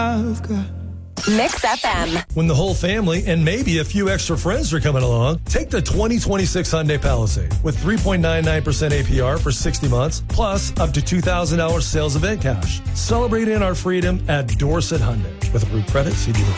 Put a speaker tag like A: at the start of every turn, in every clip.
A: Mix FM.
B: When the whole family and maybe a few extra friends are coming along, take the 2026 Hyundai Palisade with 3.99% APR for 60 months, plus up to $2,000 sales event cash. Celebrate in our freedom at Dorset Hyundai. With approved credit, see dealer.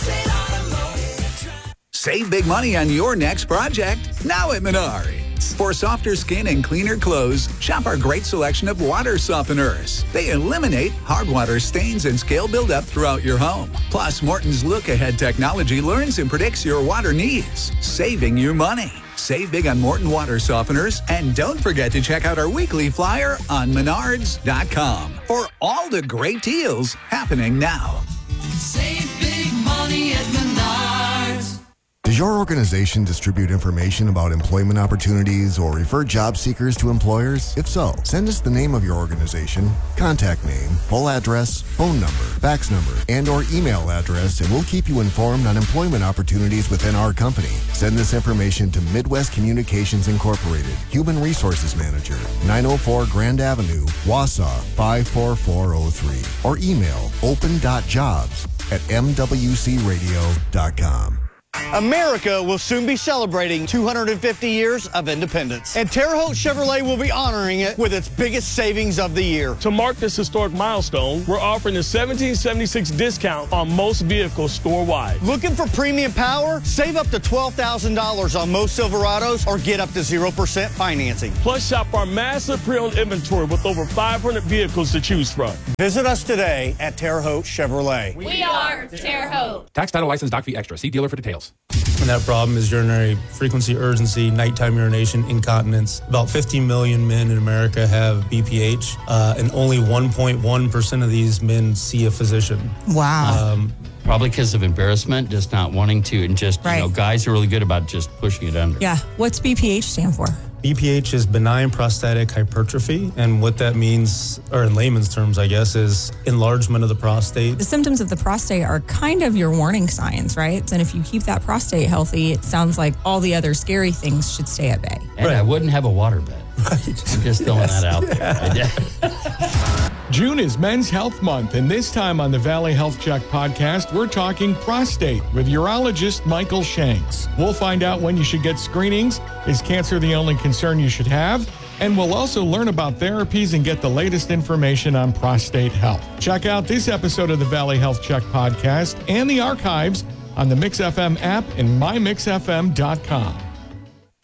C: Save big money on your next project now at Menards. For softer skin and cleaner clothes, shop our great selection of water softeners. They eliminate hard water stains and scale buildup throughout your home. Plus, Morton's look-ahead technology learns and predicts your water needs, saving you money. Save big on Morton water softeners, and don't forget to check out our weekly flyer on Menards.com for all the great deals happening now.
D: Save big money at Menards.
E: Does your organization distribute information about employment opportunities or refer job seekers to employers? If so, send us the name of your organization, contact name, full address, phone number, fax number, and or email address, and we'll keep you informed on employment opportunities within our company. Send this information to Midwest Communications Incorporated, Human Resources Manager, 904 Grand Avenue, Wausau 54403, or email open.jobs@mwcradio.com.
F: America will soon be celebrating 250 years of independence, and Terre Haute Chevrolet will be honoring it with its biggest savings of the year.
G: To mark this historic milestone, we're offering a $1,776 discount on most vehicles store-wide.
F: Looking for premium power? Save up to $12,000 on most Silverados or get up to 0% financing.
G: Plus, shop our massive pre-owned inventory with over 500 vehicles to choose from.
F: Visit us today at Terre Haute Chevrolet.
H: We are Terre Haute.
I: Tax, title, license, doc fee extra. See dealer for details.
J: And that problem is urinary frequency, urgency, nighttime urination, incontinence. About 50 million men in America have BPH, and only 1.1% of these men see a physician.
K: Wow.
L: Probably because of embarrassment, just not wanting to, and just,
K: right.
L: Guys are really good about just pushing it under.
K: Yeah. What's BPH stand for?
J: BPH is benign prostatic hypertrophy, and what that means, or in layman's terms, I guess, is enlargement of the prostate.
K: The symptoms of the prostate are kind of your warning signs, right? And if you keep that prostate healthy, it sounds like all the other scary things should stay at bay.
L: And I wouldn't have a water bed. Right. I'm just throwing that out there.
M: June is Men's Health Month, and this time on the Valley Health Check podcast, we're talking prostate with urologist Michael Shanks. We'll find out when you should get screenings. Is cancer the only concern you should have? And we'll also learn about therapies and get the latest information on prostate health. Check out this episode of the Valley Health Check podcast and the archives on the Mix FM app and mymixfm.com.